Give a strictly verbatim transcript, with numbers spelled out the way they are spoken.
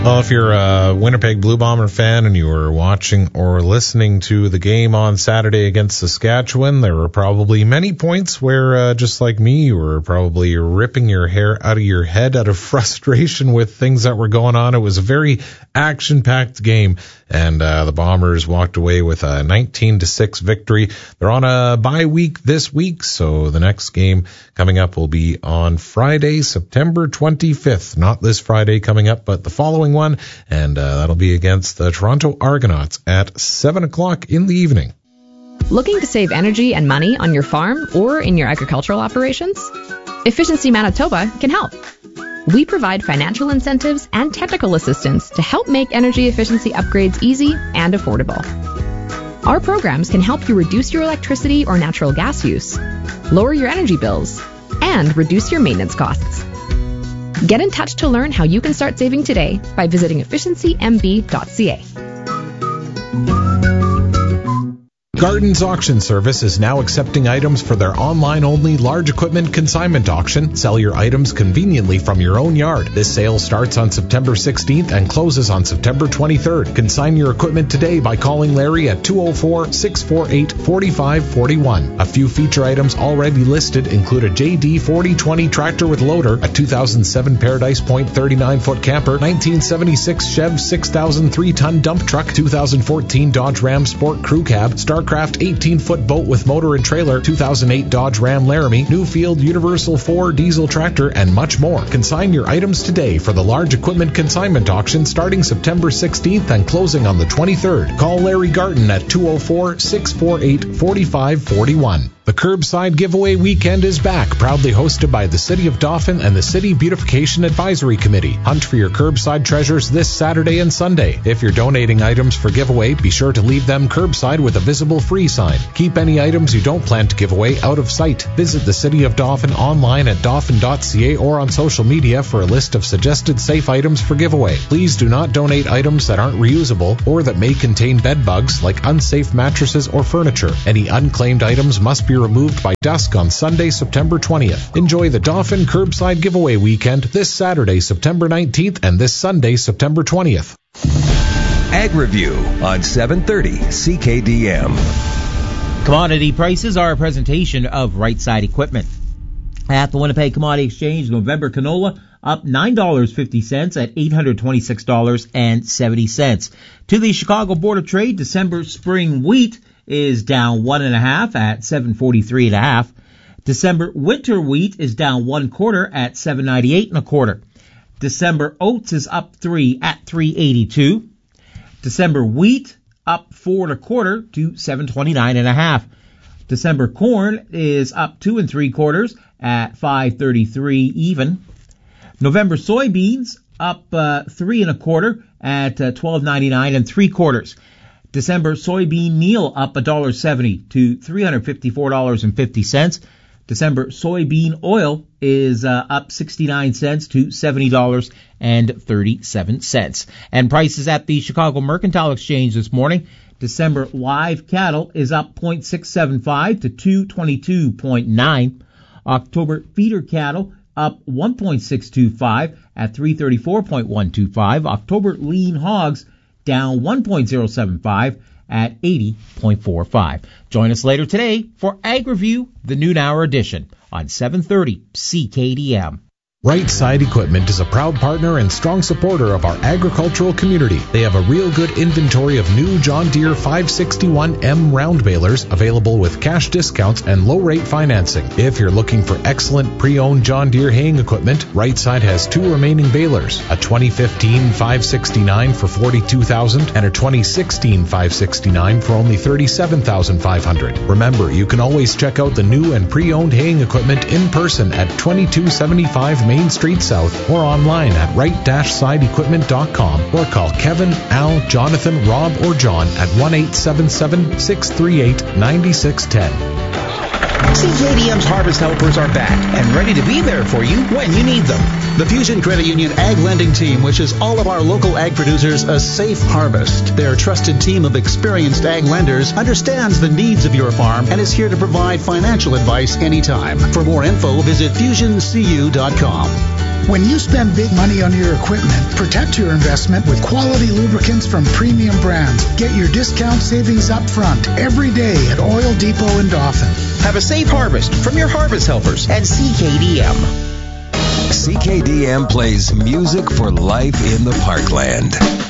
Well, if you're a Winnipeg Blue Bomber fan and you were watching or listening to the game on Saturday against Saskatchewan, there were probably many points where, uh, just like me, you were probably ripping your hair out of your head out of frustration with things that were going on. It was a very action-packed game, and uh, the Bombers walked away with a nineteen to six victory. They're on a bye week this week, so the next game coming up will be on Friday, September twenty-fifth. Not this Friday coming up, but the following one, and uh, that'll be against the Toronto Argonauts at seven o'clock in the evening. Looking to save energy and money on your farm or in your agricultural operations? Efficiency Manitoba can help. We provide financial incentives and technical assistance to help make energy efficiency upgrades easy and affordable. Our programs can help you reduce your electricity or natural gas use, lower your energy bills, and reduce your maintenance costs. Get in touch to learn how you can start saving today by visiting efficiency m b dot c a. Garden's Auction Service is now accepting items for their online-only large equipment consignment auction. Sell your items conveniently from your own yard. This sale starts on September sixteenth and closes on September twenty-third. Consign your equipment today by calling Larry at two oh four, six four eight, four five four one. A few feature items already listed include a J D forty twenty tractor with loader, a two thousand seven Paradise Point thirty-nine foot camper, nineteen seventy-six Chev six thousand three ton dump truck, two thousand fourteen Dodge Ram Sport Crew Cab, Starcraft eighteen foot boat with motor and trailer, two thousand eight Dodge Ram Laramie, Newfield Universal four diesel tractor, and much more. Consign your items today for the large equipment consignment auction starting September sixteenth and closing on the twenty-third. Call Larry Garten at two oh four, six four eight, four five four one. The Curbside Giveaway Weekend is back, proudly hosted by the City of Dauphin and the City Beautification Advisory Committee. Hunt for your curbside treasures this Saturday and Sunday. If you're donating items for giveaway, be sure to leave them curbside with a visible free sign. Keep any items you don't plan to give away out of sight. Visit the City of Dauphin online at dauphin dot c a or on social media for a list of suggested safe items for giveaway. Please do not donate items that aren't reusable or that may contain bed bugs like unsafe mattresses or furniture. Any unclaimed items must be removed by dusk on Sunday, September twentieth. Enjoy the Dauphin Curbside Giveaway Weekend this Saturday, September nineteenth, and this Sunday, September twentieth. Ag Review on seven thirty C K D M. Commodity prices are a presentation of Right Side Equipment. At the Winnipeg Commodity Exchange, November canola up nine dollars and fifty cents at eight hundred twenty-six dollars and seventy cents. To the Chicago Board of Trade, December spring wheat is down one and a half at seven forty-three and a half. December winter wheat is down one quarter at seven ninety-eight and a quarter. December oats is up three at three eighty-two. December wheat up four and a quarter to seven twenty-nine and a half. December corn is up two and three quarters at five thirty-three even. November soybeans up uh, three and a quarter at uh, twelve ninety-nine and three quarters. December soybean meal up one dollar seventy to three hundred fifty-four dollars and fifty cents. December soybean oil is uh, up sixty-nine cents to seventy dollars and thirty-seven cents. And prices at the Chicago Mercantile Exchange this morning. December live cattle is up zero point six seven five to two twenty-two point nine. October feeder cattle up one point six two five at three thirty-four point one two five. October lean hogs down one point zero seven five at eighty point four five. Join us later today for Ag Review, the noon hour edition on seven thirty C K D M. Right Side Equipment is a proud partner and strong supporter of our agricultural community. They have a real good inventory of new John Deere five sixty-one M round balers available with cash discounts and low rate financing. If you're looking for excellent pre-owned John Deere haying equipment, Right Side has two remaining balers, a twenty fifteen five sixty-nine for forty-two thousand dollars and a twenty sixteen five sixty-nine for only thirty-seven thousand five hundred dollars. Remember, you can always check out the new and pre-owned haying equipment in person at twenty-two seventy-five Main Street South or online at right side equipment dot com or call Kevin, Al, Jonathan, Rob, or John at one eight seven seven, six three eight, nine six one zero. C K D M's Harvest Helpers are back and ready to be there for you when you need them. The Fusion Credit Union Ag Lending Team wishes all of our local ag producers a safe harvest. Their trusted team of experienced ag lenders understands the needs of your farm and is here to provide financial advice anytime. For more info, visit fusion c u dot com. When you spend big money on your equipment, protect your investment with quality lubricants from premium brands. Get your discount savings up front every day at Oil Depot in Dauphin. Have a safe harvest from your Harvest Helpers at C K D M. C K D M plays music for life in the Parkland.